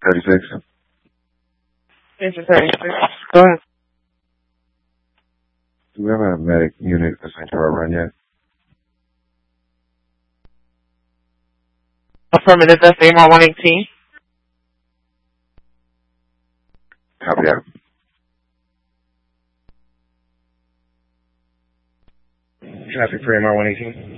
36. Engine 36. Go ahead. Do we have a medic unit assigned to our run yet? Affirmative, that's AMR 118. Copy that. Traffic for AMR 118.